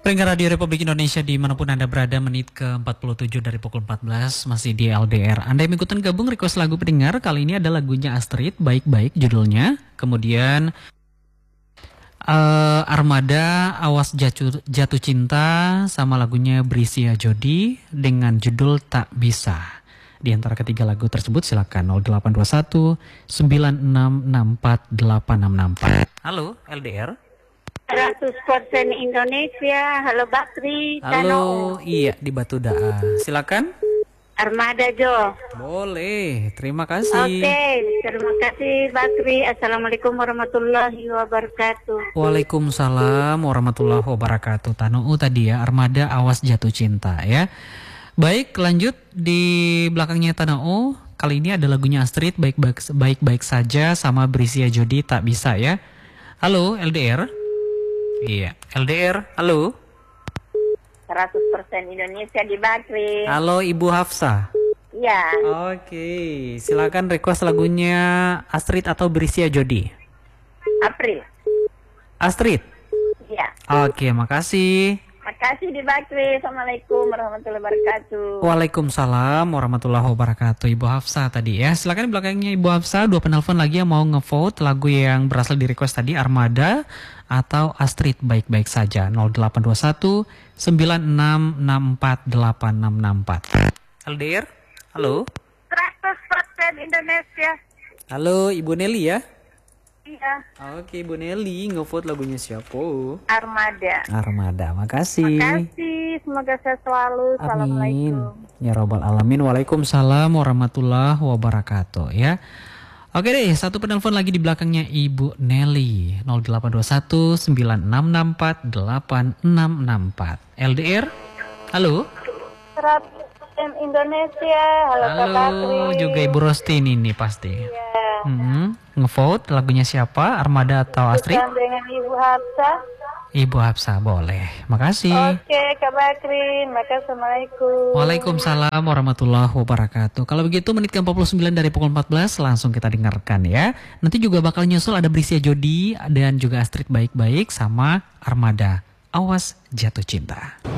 Pendengar Radio Republik Indonesia dimanapun Anda berada, menit ke-47 dari pukul 14, masih di LDR. Anda yang ikutan gabung request lagu pendengar, kali ini ada lagunya Astrid, Baik-Baik judulnya. Kemudian Armada, Awas Jatuh Cinta, sama lagunya Brisia Jodi dengan judul Tak Bisa. Di antara ketiga lagu tersebut silakan 0821 9664 8664. Halo LDR. 100% Indonesia. Halo Bakri. Halo, iya di Batu Daa. Silakan. Armada Jo. Boleh, terima kasih. Oke, terima kasih Bakri. Assalamualaikum warahmatullahi wabarakatuh. Waalaikumsalam warahmatullahi wabarakatuh. Tanuu tadi ya, Armada Awas Jatuh Cinta ya. Baik, lanjut di belakangnya Tanuu. Kali ini ada lagunya Astrid, Baik-Baik Saja sama Brisia Jodi Tak Bisa ya. Halo LDR. Iya, LDR, halo. 100% Indonesia di Bakri. Halo Ibu Hafsah. Iya. Oke, silakan request lagunya Astrid atau Brisia Jodi. April. Astrid. Iya. Oke, makasih. Makasih di Bakri. Assalamualaikum warahmatullahi wabarakatuh. Waalaikumsalam warahmatullahi wabarakatuh. Ibu Hafsah tadi ya. Silakan belakangnya Ibu Hafsah, 2 penelpon lagi yang mau ngevote lagu yang berasal di request tadi, Armada atau Astrid Baik-Baik Saja. 0821 9664 8664. LDR, halo. 100% Indonesia. Halo Ibu Nelly ya. Iya. Oke Ibu Nelly, ngevote lagunya siapa? Armada. Armada, makasih. Makasih, semoga sehat selalu. Amin. Assalamualaikum. Ya Robbal Alamin. Waalaikumsalam warahmatullahi wabarakatuh ya. Oke deh, satu penelpon lagi di belakangnya Ibu Nelly. 0821 9664 8664. LDR, halo. 100% Indonesia. Halo Kak Bakri. Juga Ibu Rostin ini pasti. Iya. Ngevote lagunya siapa? Armada atau Astrid? Bukan dengan Ibu Hafsah. Ibu Hafsah, boleh. Makasih. Oke, Kak Bakri. Maka Assalamualaikum. Waalaikumsalam warahmatullahi wabarakatuh. Kalau begitu menit ke-49 dari pukul 14 langsung kita dengarkan ya. Nanti juga bakal nyusul ada Brisia Jodi dan juga Astrid Baik-Baik sama Armada Awas Jatuh Cinta.